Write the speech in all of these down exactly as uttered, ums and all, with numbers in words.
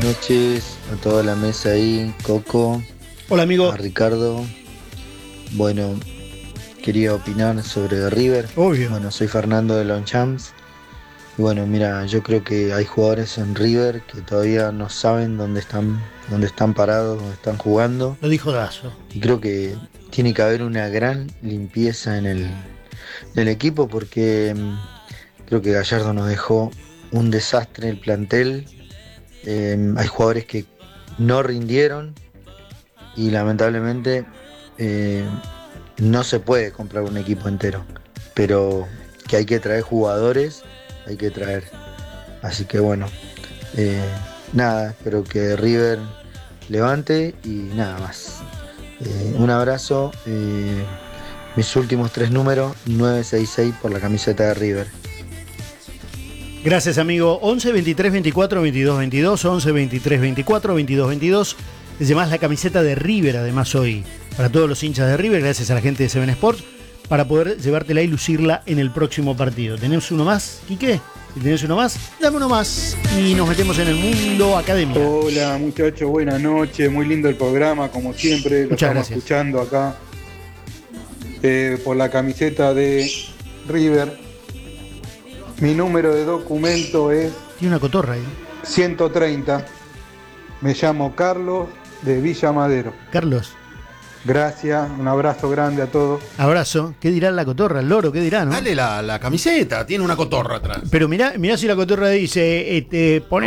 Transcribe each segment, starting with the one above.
noches a toda la mesa ahí, Coco. Hola, amigo. A Ricardo. Bueno, quería opinar sobre River. Obvio. Bueno, soy Fernando de Longchamps. Y bueno, mira, yo creo que hay jugadores en River que todavía no saben dónde están, dónde están parados, dónde están jugando. Lo dijo Dazo. Y creo que tiene que haber una gran limpieza en el, en el equipo porque mmm, creo que Gallardo nos dejó un desastre en el plantel. Eh, hay jugadores que no rindieron y lamentablemente eh, no se puede comprar un equipo entero, pero que hay que traer jugadores, hay que traer. Así que bueno, eh, nada, espero que River levante y nada más. Eh, un abrazo, eh, mis últimos tres números, nueve seis seis por la camiseta de River. Gracias, amigo. once, veintitrés, veinticuatro, veintidós, veintidós, once, veintitrés, veinticuatro, veintidós, veintidós. Es además la camiseta de River, además hoy, para todos los hinchas de River, gracias a la gente de Seven Sports, para poder llevártela y lucirla en el próximo partido. ¿Tenés uno más, Quique? Si tenés uno más, dame uno más y nos metemos en el mundo academia. Hola, muchachos, buenas noches. Muy lindo el programa, como siempre. Lo Muchas estamos gracias. escuchando acá eh, por la camiseta de River. Mi número de documento es Tiene una cotorra ahí. ciento treinta. Me llamo Carlos de Villa Madero. Carlos, Gracias, un abrazo grande a todos. abrazo. ¿Qué dirá la cotorra? El loro, ¿qué dirá, no? Dale la, la camiseta, tiene una cotorra atrás. Pero mirá, mirá si la cotorra dice, este, pone...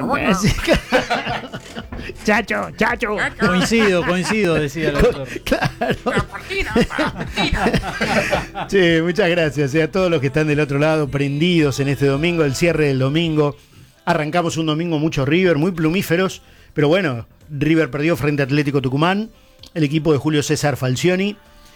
Chacho, chacho. Coincido, coincido, decía el doctor. Claro. Sí, muchas gracias eh, a todos los que están del otro lado, prendidos en este domingo, el cierre del domingo. Arrancamos un domingo mucho River, muy plumíferos, pero bueno, River perdió frente a Atlético Tucumán, el equipo de Julio César Falcioni.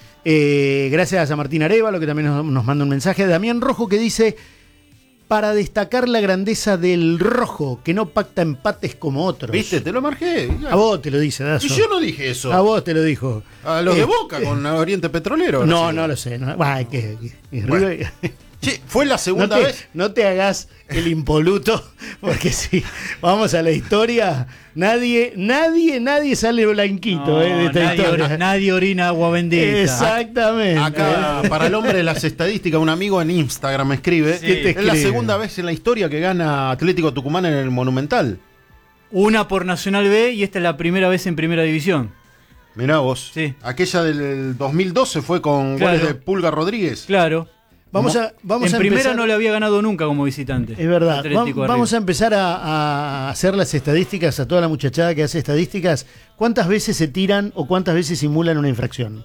Eh, gracias a Martín Arevalo, que también nos, nos manda un mensaje. Damián Rojo, que dice: para destacar la grandeza del rojo, que no pacta empates como otros. ¿Viste? Te lo marqué. A vos te lo dice, Dazo. Y yo no dije eso. A vos te lo dijo. A los Eh, de Boca con Oriente Petrolero. No, sé. no lo sé. No, bah, que, que- Bueno. River- Che, fue la no, segunda te, vez. no te hagas el impoluto, porque si vamos a la historia, nadie, nadie, nadie sale blanquito No, eh, de esta nadie, historia. ori- nadie orina agua bendita. Exactamente. Acá, para el hombre de las estadísticas, un amigo en Instagram me escribe. Sí. ¿Qué te Es la escribe? segunda vez en la historia que gana Atlético Tucumán en el Monumental. Una por Nacional B y esta es la primera vez en Primera División. Mirá vos. Sí. Aquella del dos mil doce fue con Claro. goles de Pulga Rodríguez. Claro. Vamos a, vamos en a primera empezar- no le había ganado nunca como visitante. Es verdad. Atlético Va- de vamos a River. empezar a, a hacer las estadísticas a toda la muchachada que hace estadísticas. ¿Cuántas veces se tiran o cuántas veces simulan una infracción?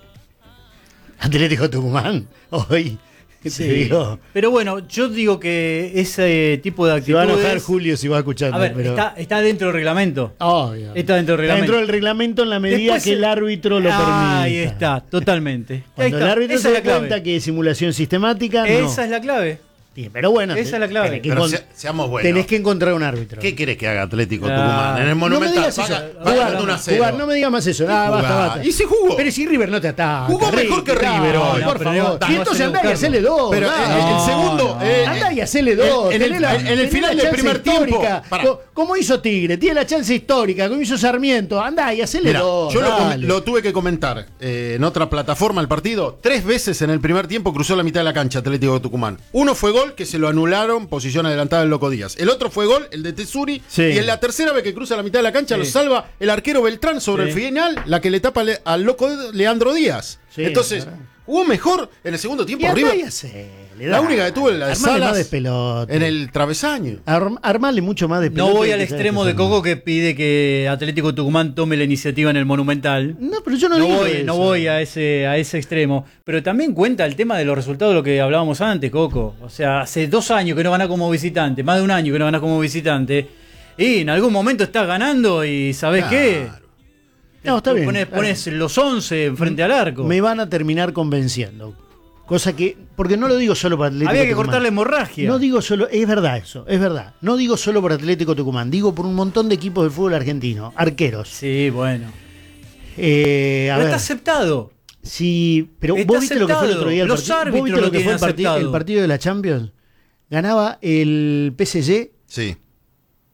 Atlético Tucumán, hoy. ¿Qué te Sí. digo? Pero bueno, yo digo que ese tipo de Se va a actitudes... enojar Julio si va escuchando. A ver, pero... está, está dentro del reglamento. Obvio. Está dentro del Está reglamento. dentro del reglamento en la medida Después que se- el árbitro lo permita. Ahí está, totalmente. Ahí Cuando está. el árbitro Esa se es da la clave. cuenta que es simulación sistemática, no. Esa es la clave. Sí, pero bueno, Esa es la clave. tenés que, Pero encon- se- seamos buenos. tenés que encontrar un árbitro. ¿Qué querés que haga Atlético Claro. Tucumán? En el No me Monumental. digas eso. Paga- Jugar, pagando un a cero. jugar, no me digas más eso. Nada, basta, Jugá. basta. Y se jugó. Pero si River no te ataca. Jugó mejor que River no, hoy. por No, pero favor. no, Y no entonces hacele andá y buscarlo. hacele dos. Pero dale. en el No, segundo. no. eh, Andá y hacele dos. En el- tenés la- en el tenés final la del chance primer tiempo, histórica. pará. Co- Como hizo Tigre, tiene la chance histórica, como hizo Sarmiento. Andá y hacele Mirá, dos. yo lo, com- dale. lo tuve que comentar eh, en otra plataforma el partido. Tres veces en el primer tiempo cruzó la mitad de la cancha Atlético de Tucumán. Uno fue gol, que se lo anularon, posición adelantada del Loco Díaz. El otro fue gol, el de Tesuri. Sí. Y en la tercera vez que cruza la mitad de la cancha Sí. lo salva el arquero Beltrán sobre Sí. el final, la que le tapa le- al Loco Leandro Díaz. Sí, Entonces, verdad. jugó mejor en el segundo Y tiempo andá River. y hacele, La dale. única que tuvo en la de Armale más Salas de pelote. en el travesaño. Arm- armale mucho más de No pelote voy que al te extremo sabes de Coco que pide que Atlético Tucumán tome la iniciativa en el Monumental. No, pero yo no, No digo voy, eso. no voy a ese, a ese extremo. Pero también cuenta el tema de los resultados de lo que hablábamos antes, Coco. O sea, hace dos años que no ganás como visitante, más de un año que no ganás como visitante. Y en algún momento estás ganando y ¿sabés Claro. qué? No, está bien. Pones, pones los once frente al arco. Me van a terminar convenciendo. Cosa que, porque no lo digo solo para Atlético Había que Tucumán. cortar la hemorragia. No digo solo, es verdad eso, es verdad. No digo solo por Atlético Tucumán, digo por un montón de equipos del fútbol argentino, arqueros. Sí, bueno. Eh, a Pero ver, está aceptado. sí, pero Está vos viste lo que fue el aceptado. otro día el Los partido. ¿Vos árbitros viste lo lo que fue el, tienen partido- aceptado. el partido de la Champions? Ganaba el P S G Sí.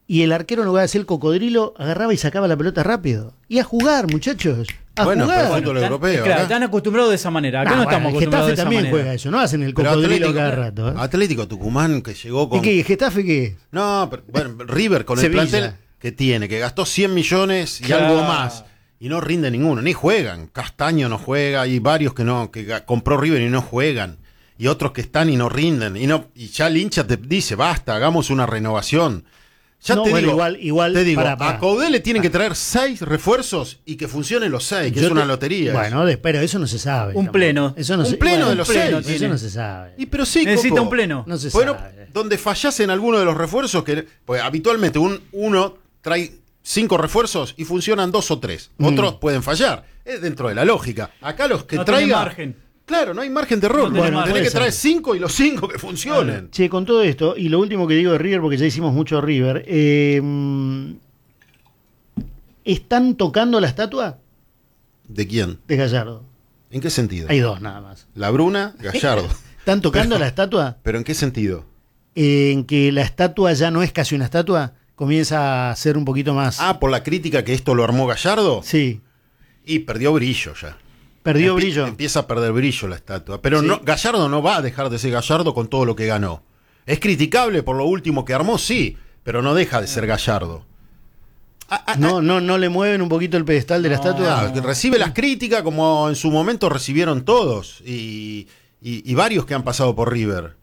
y el arquero en lugar de hacer el cocodrilo agarraba y sacaba la pelota rápido. Y a jugar, muchachos. A Bueno, jugar. pero el fútbol Están- europeo, Claro, acá. están acostumbrados de esa manera. Acá Ah, no bueno, estamos el acostumbrados de Getafe esa también manera. juega eso, no hacen el Pero cocodrilo Atlético- cada rato. ¿eh? Atlético Tucumán que llegó ¿Y con. qué? ¿Getafe qué? No, pero, bueno, River con el Sevilla. plantel que tiene, que gastó cien millones y Claro. algo más. Y no rinde ninguno, ni juegan. Castaño no juega, hay varios que no, que ga- compró River y no juegan. Y otros que están y no rinden. Y no, y ya el hincha te dice, basta, hagamos una renovación. Ya No, te bueno, digo, igual- igual, te digo, pará, pará. a Coudet le tienen que traer seis refuerzos y que funcionen los seis, que Yo es una te- lotería. Bueno, de- pero eso no se sabe. Un tampoco. pleno. Eso no Un se- pleno bueno, de los un pleno, seis. Eso tiene. no se sabe. Y pero sí, Necesita Coco. un pleno. No se Bueno, sabe. donde fallasen alguno de los refuerzos, que pues habitualmente un, uno trae cinco refuerzos y funcionan dos o tres. Mm. Otros pueden fallar. Es dentro de la lógica. Acá los que No tiene traigan. margen. Claro, no hay margen de error. No tiene bueno, margen. tenés que Puede traer ser. cinco y los cinco que funcionen. Che, con todo esto, y lo último que digo de River, porque ya hicimos mucho River, eh, ¿están tocando la estatua ¿De quién? de Gallardo? ¿En qué sentido? Hay dos nada más. La Bruna, Gallardo. ¿Están tocando Pero- la estatua? ¿Pero en qué sentido? En que la estatua ya no es casi una estatua, comienza a ser un poquito más... Ah, por la crítica que esto lo armó Gallardo. Sí, Y perdió brillo ya. perdió Empie- brillo. Empieza a perder brillo la estatua. Pero Sí. no, Gallardo no va a dejar de ser Gallardo con todo lo que ganó. Es criticable por lo último que armó, sí, pero no deja de ser Gallardo. Ah, ah, No, no, no le mueven un poquito el pedestal de la estatua. ah, que recibe las críticas como en su momento recibieron todos y, y- y varios que han pasado por River.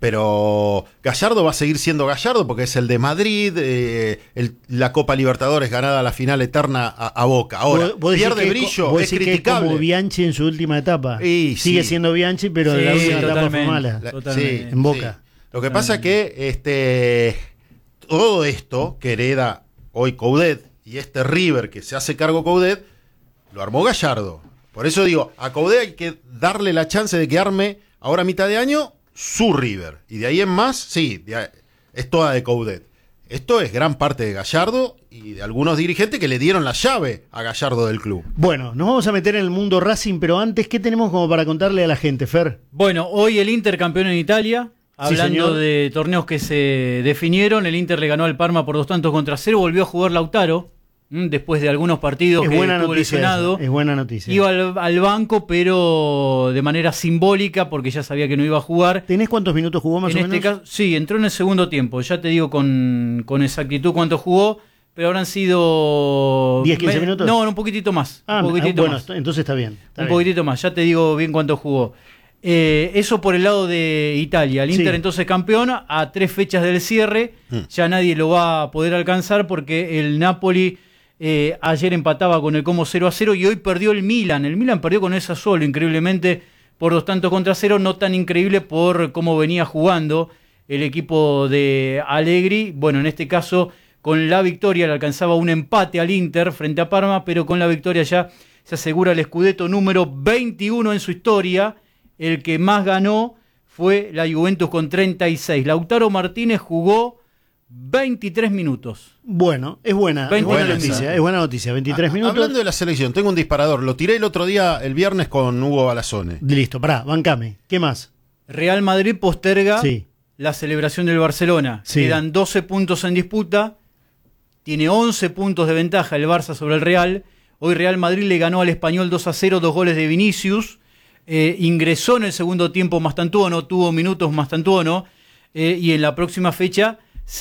Pero Gallardo va a seguir siendo Gallardo porque es el de Madrid, eh, el- la Copa Libertadores ganada a la final eterna a, a Boca. Ahora, Vos- vos decís pierde que- brillo, vos es decís que criticable. como Bianchi en su última etapa. Y Sigue sí. siendo Bianchi, pero Sí, la última etapa fue totalmente. mala. La- Totalmente. sí, En Boca. sí. Lo que pasa es que este, todo esto que hereda hoy Coudet y este River que se hace cargo Coudet, lo armó Gallardo. Por eso digo, a Coudet hay que darle la chance de que arme ahora a mitad de año su River. Y de ahí en más, sí, de ahí- es toda de Coudet. Esto es gran parte de Gallardo y de algunos dirigentes que le dieron la llave a Gallardo del club. Bueno, nos vamos a meter en el mundo Racing, pero antes, ¿qué tenemos como para contarle a la gente, Fer? Bueno, hoy el Inter campeón en Italia. Sí, Hablando señor. de torneos que se definieron, el Inter le ganó al Parma por dos tantos contra cero. Volvió a jugar Lautaro, ¿m? Después de algunos partidos Es que buena estuvo noticia. lesionado. esa, Es buena noticia. Iba al, al banco, pero de manera simbólica, porque ya sabía que no iba a jugar. ¿Tenés cuántos minutos jugó más En o este menos? caso, sí, entró en el segundo tiempo. Ya te digo con, con exactitud cuánto jugó, pero habrán sido... ¿diez, quince me- minutos? No, un poquitito más. Ah, un poquitito bueno, más. entonces está bien. está Un bien. poquitito más, ya te digo bien cuánto jugó. Eh, eso por el lado de Italia. El Inter Sí. entonces campeón a tres fechas del cierre. Mm. Ya nadie lo va a poder alcanzar porque el Napoli eh, ayer empataba con el Como cero a cero y hoy perdió el Milan. El Milan perdió con el Sassuolo increíblemente por dos tantos contra cero. No tan increíble por cómo venía jugando el equipo de Allegri. Bueno, en este caso con la victoria le alcanzaba un empate al Inter frente a Parma, pero con la victoria ya se asegura el Scudetto número veintiuno en su historia. El que más ganó fue la Juventus con treinta y seis. Lautaro Martínez jugó veintitrés minutos. Bueno, es buena, es veinte buena minutos. noticia, es buena noticia. veintitrés Ah, minutos. Hablando de la selección, tengo un disparador. Lo tiré el otro día, el viernes, con Hugo Balazone. Listo, pará, bancame. ¿Qué más? Real Madrid posterga Sí. la celebración del Barcelona. Sí. Quedan doce puntos en disputa. Tiene once puntos de ventaja el Barça sobre el Real. Hoy Real Madrid le ganó al Español dos a cero, dos goles de Vinicius. Eh, ingresó en el segundo tiempo Mastantuono, tuvo minutos Mastantuono. Eh, y en la próxima fecha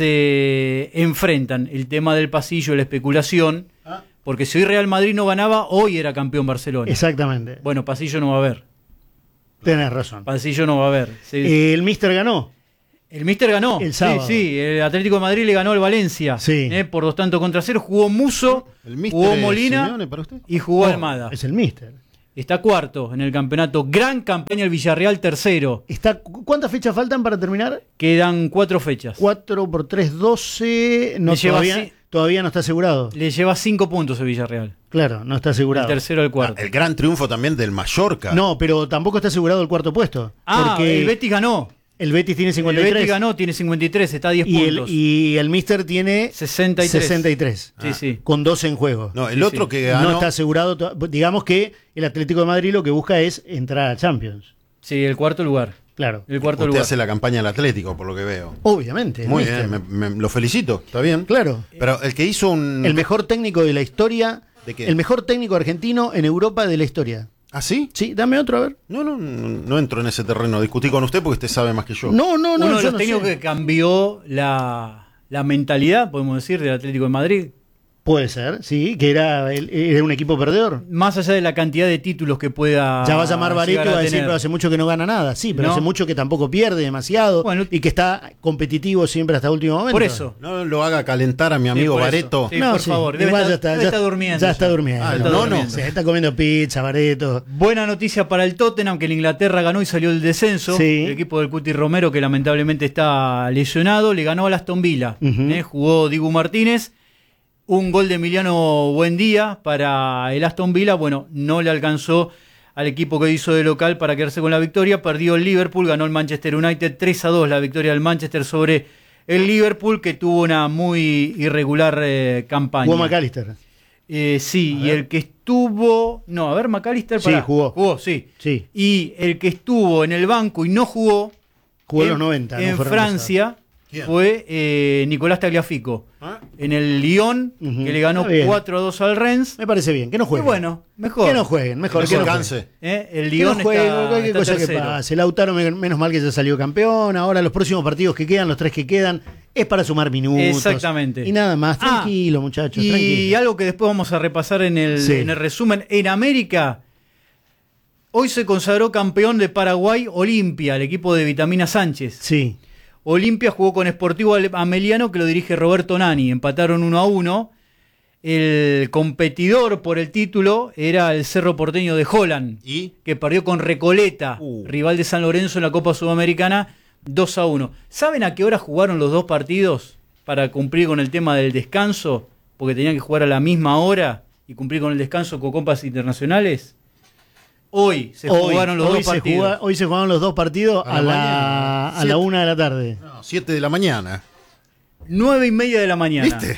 se enfrentan el tema del pasillo, la especulación. Ah. Porque si hoy Real Madrid no ganaba, hoy era campeón Barcelona. Exactamente. Bueno, pasillo no va a haber. Tenés razón. Pasillo no va a haber. Sí. Eh, el Mister ganó. El Mister ganó. El sábado. Sí, sí. El Atlético de Madrid le ganó al Valencia. Sí. eh, por dos tantos contra cero. Jugó Muso, ¿El Mister jugó es Molina Simeone para usted? y jugó Oh, Almada. Es el Mister. Está cuarto en el campeonato. Gran campaña el Villarreal, tercero. Está, ¿cu- ¿Cuántas fechas faltan para terminar? Quedan cuatro fechas. cuatro por tres, doce. No, Le lleva todavía, así- todavía no está asegurado. Le lleva cinco puntos el Villarreal. Claro, no está El asegurado. tercero al Ah, cuarto. el gran triunfo también del Mallorca. No, pero tampoco está asegurado el cuarto puesto. Ah, porque el Betis ganó. el Betis tiene El cincuenta y tres. Betis ganó, tiene cincuenta y tres, está a diez y, el, puntos. y el Mister tiene sesenta y tres. sesenta y tres. Sí, sí. Con doce en juego. No, el Sí, otro sí. que ganó. No está asegurado. to- Digamos que el Atlético de Madrid lo que busca es entrar a Champions. Sí, el cuarto lugar. Claro. El cuarto Usted lugar. hace la campaña del Atlético, por lo que veo. Obviamente. Muy ¿viste? bien, me, me- lo felicito, está bien. Claro. Pero el que hizo un... El mejor técnico de la historia. ¿De qué? El mejor técnico argentino en Europa de la historia. ¿Ah, sí? Sí, dame otro, a ver. No, no, no, no entro en ese terreno. Discutí con usted porque usted sabe más que yo. No, no, no. Uno de yo los no técnicos sé. que cambió la, la mentalidad, podemos decir, del Atlético de Madrid. Puede ser, sí, que era, el- era un equipo perdedor. Más allá de la cantidad de títulos que pueda. Ya va a llamar Barreto y llegar va a decir, tener. pero hace mucho que no gana nada. Sí, pero No. hace mucho que tampoco pierde demasiado Bueno. y que está competitivo siempre hasta el último momento. Por eso. No lo haga calentar a mi Sí, amigo por eso. Bareto. Sí, por favor, debe igual estar- ya está, debe ya, estar durmiendo Ya ya. está durmiendo. Ah, está no, durmiendo. no. Se está comiendo pizza, Bareto. Buena noticia para el Tottenham, que en Inglaterra ganó y salió del descenso. Sí. El equipo del Cuti Romero, que lamentablemente está lesionado, le ganó al Aston Villa. Ujú. Eh, jugó Dibu Martínez. Un gol de Emiliano Buendía para el Aston Villa. Bueno, no le alcanzó al equipo que hizo de local para quedarse con la victoria. Perdió el Liverpool, ganó el Manchester United tres a dos la victoria del Manchester sobre el Liverpool, que tuvo una muy irregular eh, campaña. Jugó McAllister. Eh, sí, y el que estuvo... No, a ver, McAllister... Sí, pará. jugó. Jugó, sí. Sí, Y el que estuvo en el banco y no jugó... jugó en en, los noventa. no En fueron Francia ¿Quién? fue eh, Nicolás Tagliafico. ¿Ah? En el Lyon, Ujú. que le ganó Está bien. cuatro a dos al Rennes. Me parece bien, que no Y jueguen. bueno, mejor. Que no jueguen, mejor Que que no no se jueguen. canse. Eh, El Que no Lyon jueguen, está, cualquier está cosa que tercero. pase. Lautaro, men- menos mal que ya salió campeón. Ahora los próximos partidos que quedan, los tres que quedan, es para sumar minutos. Exactamente. Y nada más. Ah, Tranquilo, muchachos. Y tranquilo. algo que después vamos a repasar en el, Sí. en el resumen. En América, hoy se consagró campeón de Paraguay Olimpia, el equipo de Vitamina Sánchez. Sí. Olimpia jugó con Sportivo Ameliano, que lo dirige Roberto Nani. Empataron uno a uno. El competidor por el título era el Cerro Porteño de Holland, ¿Y? que perdió con Recoleta, Uh. rival de San Lorenzo en la Copa Sudamericana, dos a uno. ¿Saben a qué hora jugaron los dos partidos para cumplir con el tema del descanso? Porque tenían que jugar a la misma hora y cumplir con el descanso con copas internacionales. Hoy se Hoy, jugaron los hoy dos se partidos. juga- hoy se jugaron los dos partidos A a, la la, mañana. a la Siete. una de la tarde. No, siete de la mañana. Nueve y media de la mañana. ¿Viste?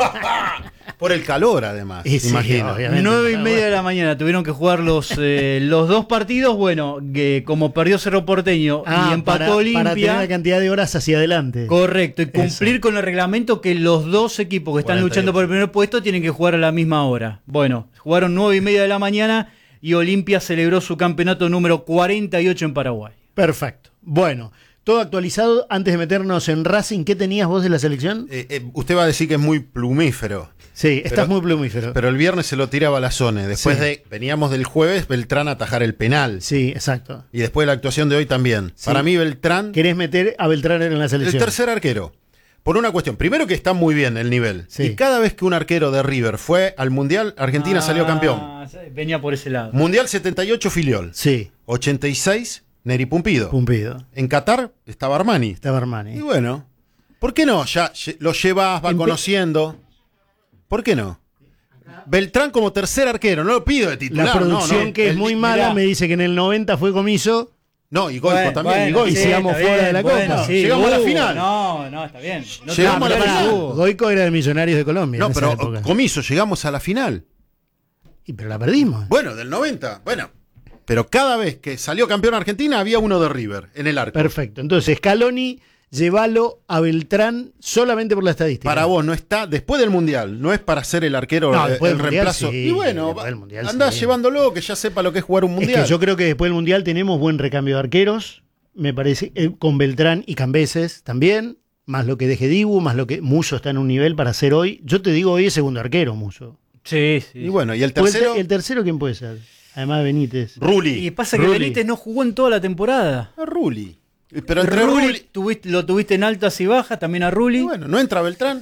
Por el calor, además. Y sí, imagino. obviamente. Nueve y Ah, media bueno. de la mañana tuvieron que jugar los, eh, los dos partidos. Bueno, que como perdió Cerro Porteño Ah, y empató para, Olimpia. para tener la cantidad de horas hacia adelante. Correcto, y cumplir Eso. con el reglamento que los dos equipos que están cuarenta y luchando ocho. por el primer puesto tienen que jugar a la misma hora. Bueno, jugaron nueve y media de la mañana y Olimpia celebró su campeonato número cuarenta y ocho en Paraguay. Perfecto. Bueno, todo actualizado. Antes de meternos en Racing, ¿qué tenías vos de la selección? Eh, eh, usted va a decir que es muy plumífero. Sí, estás pero- muy plumífero. Pero el viernes se lo tira a Balazone. Después Sí. de. Veníamos del jueves, Beltrán a atajar el penal. Sí, exacto. Y después de la actuación de hoy también. Sí. Para mí, Beltrán, ¿Querés meter a Beltrán en la el selección? tercer arquero. Por una cuestión. Primero que está muy bien el nivel. Sí. Y cada vez que un arquero de River fue al Mundial, Argentina salió campeón. Ah, venía por ese lado. Mundial setenta y ocho, Filiol. Sí, ochenta y seis, Neri Pumpido. Pumpido. En Qatar estaba Armani. Estaba Armani. Y bueno, ¿por qué no? Ya lle- lo llevas, va Empe- conociendo. ¿Por qué no? Beltrán como tercer arquero, no lo pido de titular. La producción no, no. que es El- muy mala mirá. me dice que en el noventa fue Comiso. No, y Goico Bueno, también. y bueno, Goico. y sí, sigamos está fuera bien, de la bueno, Copa. sí, Llegamos a la hubo, final. No, no, está bien. No te- Llegamos no, a la pero final. hubo. Goico era de Millonarios de Colombia. No, en esa pero época. Comiso, llegamos a la final. Y, pero la perdimos. Bueno, del noventa. Bueno, pero cada vez que salió campeón Argentina había uno de River en el arco. Perfecto. Entonces, Scaloni, llévalo a Beltrán solamente por la estadística. Para vos no está, después del Mundial, no es para ser el arquero, No, eh, después el del Mundial, reemplazo. sí, y bueno, después del Mundial, andá sí. llevándolo, que ya sepa lo que es jugar un Es Mundial. que yo creo que después del Mundial tenemos buen recambio de arqueros. Me parece, eh, con Beltrán y Cambeses también. Más lo que deje Dibu, más lo que Muso está en un nivel para hacer hoy. Yo te digo, hoy es segundo arquero, Muso. Sí, sí. Y bueno, y el O el, tercero, te- el tercero, ¿quién puede ser? Además de Benítez. Rulli. Y pasa que Rulli. Benítez no jugó en toda la temporada. A Rulli. Pero entre Rulli, Rulli. tuviste- lo tuviste en altas y bajas, también a Rulli. Y bueno, ¿no entra Beltrán?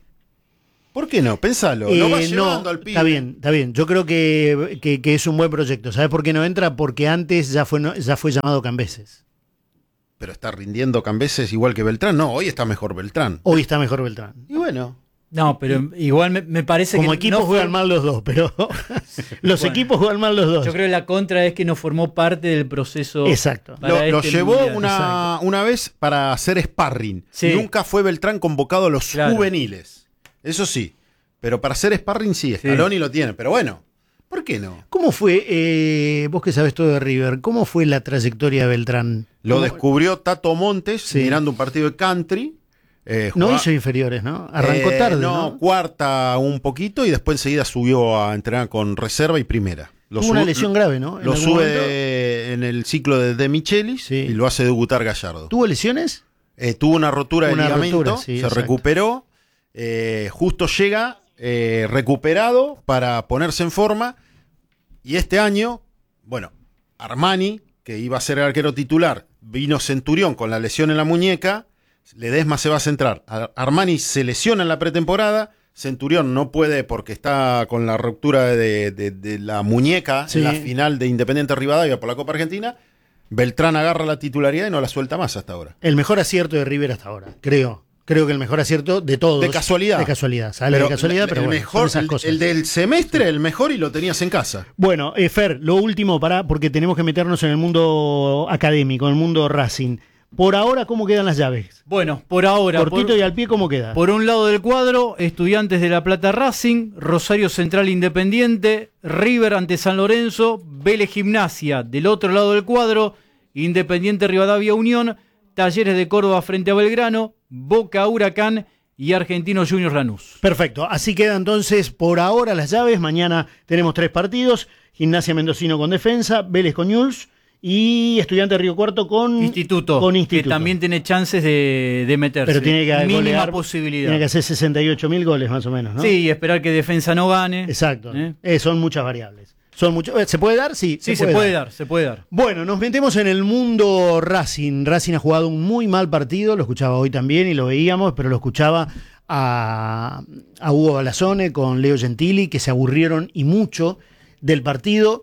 ¿Por qué no? Pensalo. Eh, lo vas no, llevando al pibe. está bien, está bien. Yo creo que, que- que es un buen proyecto. ¿Sabes por qué no entra? Porque antes ya fue, no- ya fue llamado Cambeses. Pero está rindiendo Cambeses igual que Beltrán. No, hoy está mejor Beltrán. Hoy está mejor Beltrán. Y bueno. No, pero igual me, me parece Como que equipo no fue- juegan mal los dos, pero los Bueno. equipos juegan mal los dos. Yo creo que la contra es que no formó parte del proceso. Exacto. para Lo, lo este llevó mundial. una, Exacto. una vez para hacer sparring. Sí. Nunca fue Beltrán convocado a los Claro. juveniles. Eso sí. Pero para hacer sparring sí, Scaloni lo tiene. Pero bueno, ¿Por qué no? ¿Cómo fue, eh, vos que sabés todo de River, cómo fue la trayectoria de Beltrán? Lo ¿Cómo- descubrió Tato Montes Sí. mirando un partido de country. eh, No jugaba- hizo inferiores, ¿no? Arrancó Eh, tarde, no, ¿no? cuarta un poquito y después enseguida subió a entrenar con reserva y primera. Lo Tuvo una sub- lesión grave, ¿no? En Lo algún sube momento. de- en el ciclo de De Michelis Sí. y lo hace debutar Gallardo. ¿Tuvo lesiones? Eh, tuvo una rotura de Una ligamento, rotura, sí, se exacto. recuperó, eh, justo llega eh, recuperado para ponerse en forma y este año, bueno, Armani, que iba a ser el arquero titular, vino Centurión con la lesión en la muñeca, Ledesma se va a centrar, Ar- Armani se lesiona en la pretemporada, Centurión no puede porque está con la ruptura de, de- de la muñeca Sí. en la final de Independiente Rivadavia por la Copa Argentina. Beltrán agarra la titularidad y no la suelta más hasta ahora. El mejor acierto de River hasta ahora, creo. Creo que el mejor acierto de todos. De casualidad. De casualidad, sale de casualidad, el, pero el bueno, mejor, son esas el, cosas. el del semestre, el mejor y lo tenías en casa. Bueno, eh, Fer, lo último, para, porque tenemos que meternos en el mundo académico, en el mundo Racing. Por ahora, ¿cómo quedan las llaves? Bueno, por ahora. Cortito por- y al pie, ¿cómo queda? Por un lado del cuadro, Estudiantes de La Plata Racing, Rosario Central Independiente, River ante San Lorenzo, Vélez Gimnasia. Del otro lado del cuadro, Independiente Rivadavia Unión, Talleres de Córdoba frente a Belgrano, Boca Huracán y Argentinos Juniors Lanús. Perfecto, así queda entonces por ahora las llaves. Mañana tenemos tres partidos: Gimnasia Mendocino con Defensa, Vélez con Newell's y Estudiante Río Cuarto con Instituto, Con que Instituto. también tiene chances de, de meterse. Pero tiene que Mínima golear, posibilidad. Tiene que hacer sesenta y ocho mil goles más o menos, ¿no? Sí, y esperar que Defensa no gane. Exacto. ¿Eh? Eh, son muchas variables. Son mucho, eh, ¿Se puede dar? Sí, Sí, se puede dar, se puede dar. Bueno, nos metemos en el mundo Racing. Racing ha jugado un muy mal partido, lo escuchaba hoy también y lo veíamos, pero lo escuchaba a, a Hugo Balazone con Leo Gentili, que se aburrieron y mucho del partido.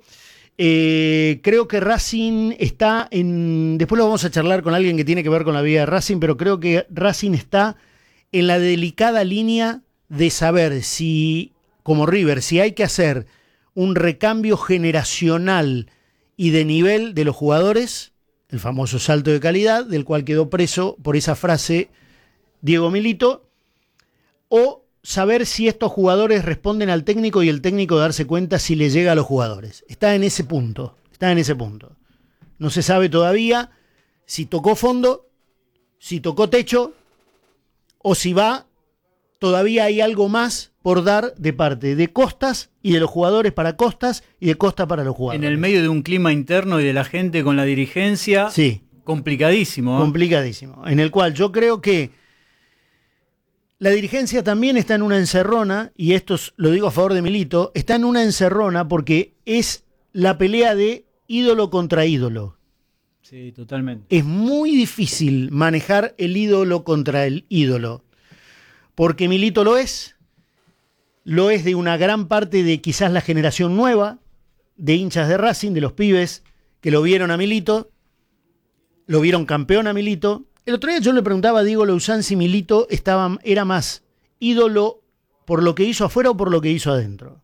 Eh, creo que Racing está en... Después lo vamos a charlar con alguien que tiene que ver con la vida de Racing, pero creo que Racing está en la delicada línea de saber si, como River, si hay que hacer un recambio generacional y de nivel de los jugadores, el famoso salto de calidad, del cual quedó preso por esa frase Diego Milito, o saber si estos jugadores responden al técnico y el técnico darse cuenta si le llega a los jugadores. Está en ese punto, está en ese punto. No se sabe todavía si tocó fondo, si tocó techo, o si va, todavía hay algo más por dar de parte de Costas y de los jugadores para Costas y de Costa para los jugadores. En el medio de un clima interno y de la gente con la dirigencia, Sí, complicadísimo. ¿eh? complicadísimo. En el cual yo creo que la dirigencia también está en una encerrona, y esto es- lo digo a favor de Milito, está en una encerrona porque es la pelea de ídolo contra ídolo. Sí, totalmente. Es muy difícil manejar el ídolo contra el ídolo, porque Milito lo es, lo es de una gran parte de quizás la generación nueva, de hinchas de Racing, de los pibes que lo vieron a Milito, lo vieron campeón a Milito. El otro día yo le preguntaba a Diego Louzán si Milito estaba, era más ídolo por lo que hizo afuera o por lo que hizo adentro.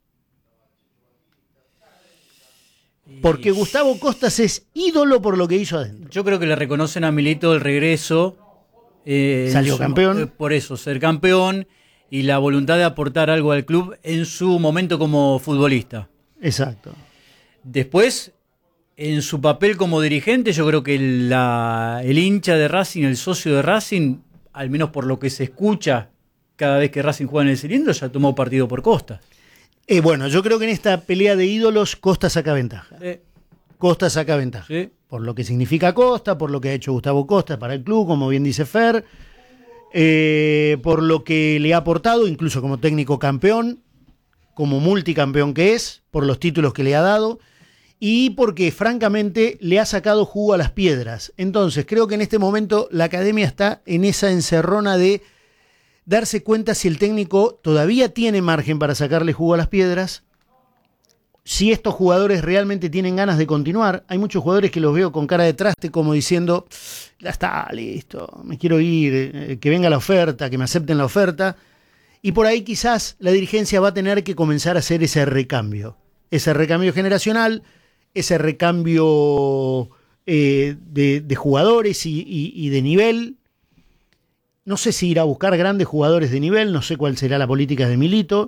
Porque Gustavo Costas es ídolo por lo que hizo adentro. Yo creo que le reconocen a Milito el regreso. eh, en Salió su- campeón. eh, por eso, ser campeón y la voluntad de aportar algo al club en su momento como futbolista. Exacto. Después, en su papel como dirigente, yo creo que la, el hincha de Racing, el socio de Racing, al menos por lo que se escucha cada vez que Racing juega en el cilindro, ya tomó partido por Costa. Eh, bueno, yo creo que en esta pelea de ídolos Costa saca ventaja. Eh, Costa saca ventaja. sí. Por lo que significa Costa, por lo que ha hecho Gustavo Costa para el club, como bien dice Fer, eh, por lo que le ha aportado, incluso como técnico campeón, como multicampeón que es, por los títulos que le ha dado, y porque francamente le ha sacado jugo a las piedras. Entonces, creo que en este momento la academia está en esa encerrona de darse cuenta si el técnico todavía tiene margen para sacarle jugo a las piedras, si estos jugadores realmente tienen ganas de continuar. Hay muchos jugadores que los veo con cara de traste como diciendo, ya está, listo, me quiero ir, eh, que venga la oferta, que me acepten la oferta. Y por ahí quizás la dirigencia va a tener que comenzar a hacer ese recambio, ese recambio generacional, ese recambio eh, de, de jugadores y, y, y de nivel. No sé si irá a buscar grandes jugadores de nivel, no sé cuál será la política de Milito,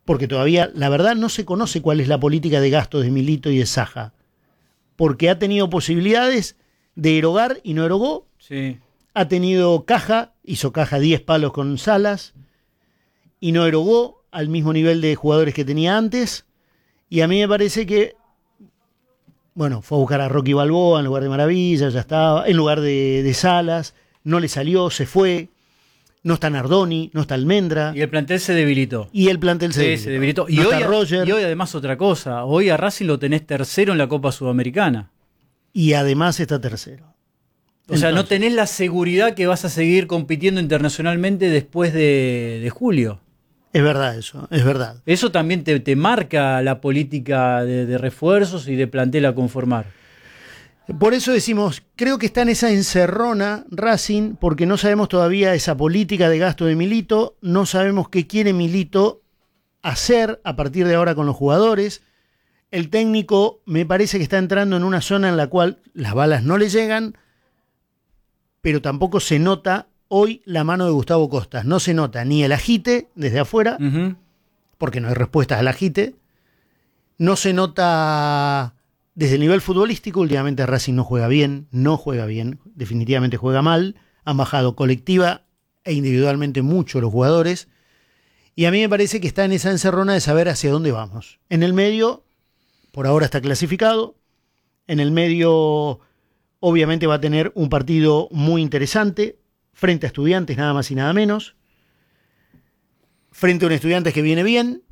porque todavía, la verdad, no se conoce cuál es la política de gastos de Milito y de Saja, porque ha tenido posibilidades de erogar y no erogó, Sí. ha tenido caja, hizo caja diez palos con Salas, y no erogó al mismo nivel de jugadores que tenía antes, y a mí me parece que, bueno, fue a buscar a Rocky Balboa en lugar de Maravilla, ya estaba, en lugar de, de Salas, no le salió, se fue, no está Nardoni, no está Almendra, Y el plantel se debilitó. y el plantel se Sí, debilitó. se debilitó. Y, No hoy, está Roger, y hoy además otra cosa. Hoy a Racing lo tenés tercero en la Copa Sudamericana. y además está tercero. O sea, no Entonces, tenés la seguridad que vas a seguir compitiendo internacionalmente después de, de julio. es verdad eso, es verdad. Eso también te, te marca la política de, de refuerzos y de plantel a conformar. Por eso decimos, creo que está en esa encerrona Racing, porque no sabemos todavía esa política de gasto de Milito, no sabemos qué quiere Milito hacer a partir de ahora con los jugadores. El técnico me parece que está entrando en una zona en la cual las balas no le llegan, pero tampoco se nota hoy la mano de Gustavo Costas. No se nota ni el agite desde afuera, Ujú. porque no hay respuestas al agite. No se nota desde el nivel futbolístico. Últimamente Racing no juega bien, no juega bien, definitivamente juega mal. Han bajado colectiva e individualmente mucho los jugadores. Y a mí me parece que está en esa encerrona de saber hacia dónde vamos. En el medio, por ahora está clasificado. En el medio, obviamente va a tener un partido muy interesante frente a Estudiantes, nada más y nada menos. Frente a un Estudiantes que viene bien.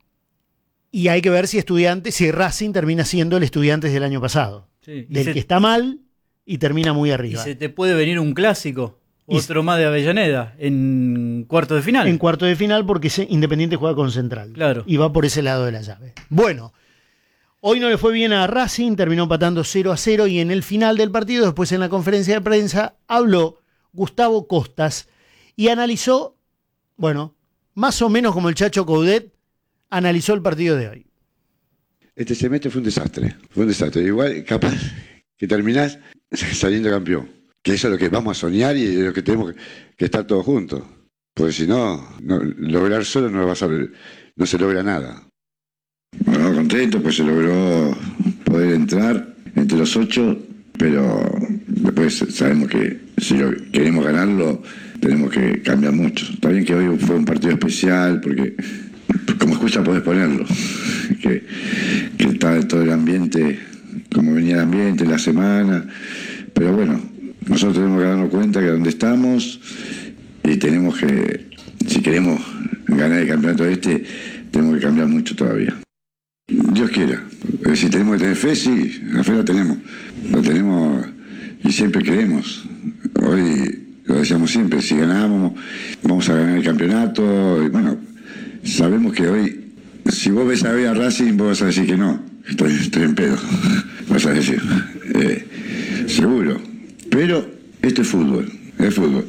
Y hay que ver si Estudiantes, si Racing termina siendo el Estudiantes del año pasado. Sí. Y Del se- que está mal y termina muy Y arriba. se te puede venir un clásico, Y otro más de Avellaneda, en cuarto de final. En cuarto de final, porque se- Independiente juega con Central. Claro. Y va por ese lado de la llave. Bueno, hoy no le fue bien a Racing, terminó empatando cero a cero. Y en el final del partido, después en la conferencia de prensa, habló Gustavo Costas y analizó, bueno, más o menos como el Chacho Coudet analizó el partido de hoy. Este semestre fue un desastre, fue un desastre. Igual, capaz que terminás saliendo campeón. Que eso es lo que vamos a soñar y es lo que tenemos que, que estar todos juntos. Porque si no, no, lograr solo no, vas a, no se logra nada. Bueno, contento, pues se logró poder entrar entre los ocho, pero después sabemos que si lo queremos ganarlo, tenemos que cambiar mucho. Está bien que hoy fue un partido especial, porque como excusa podés ponerlo, que, que está todo el ambiente, como venía el ambiente, la semana, pero bueno, nosotros tenemos que darnos cuenta que donde estamos y tenemos que, si queremos ganar el campeonato este, tenemos que cambiar mucho todavía. Dios quiera. Eh, Si tenemos que tener fe, sí, la fe la tenemos. La tenemos y siempre creemos. Hoy lo decíamos siempre, si ganamos, vamos a ganar el campeonato. Y bueno, sabemos que hoy, si vos ves a ver a Racing, vos vas a decir que no, estoy, estoy en pedo. Vas a decir, eh, seguro. Pero esto es fútbol, es fútbol.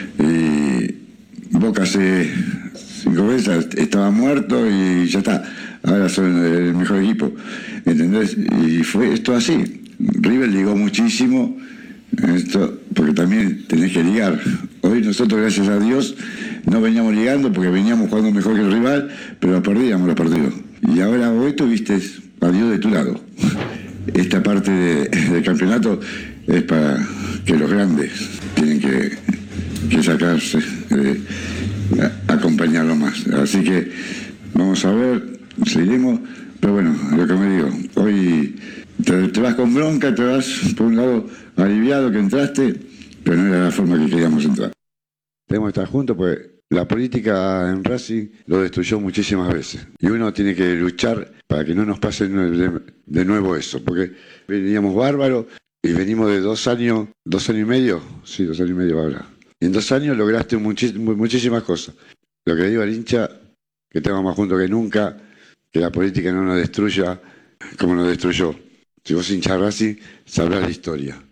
Y Boca hace cinco veces estaba muerto y ya está. Ahora son el mejor equipo, ¿entendés? Y fue esto así. River ligó muchísimo, esto, porque también tenés que ligar. Hoy nosotros, gracias a Dios, no veníamos ligando porque veníamos jugando mejor que el rival, pero perdíamos los partidos. Y ahora hoy tuviste a Dios de tu lado. Esta parte de, del campeonato es para que los grandes tienen que, que sacarse, eh, a, acompañarlo más. Así que vamos a ver, seguiremos, pero bueno, lo que me digo, hoy te, te vas con bronca, te vas por un lado aliviado que entraste, pero no era la forma que queríamos entrar. Tenemos que estar juntos porque la política en Racing lo destruyó muchísimas veces. Y uno tiene que luchar para que no nos pase de, de nuevo eso. Porque veníamos bárbaros y venimos de dos años, dos años y medio, sí, dos años y medio ahora. Y en dos años lograste muchis, muchísimas cosas. Lo que le digo al hincha, que estemos más juntos que nunca, que la política no nos destruya como nos destruyó. Si vos hinchas Racing, sabrás la historia.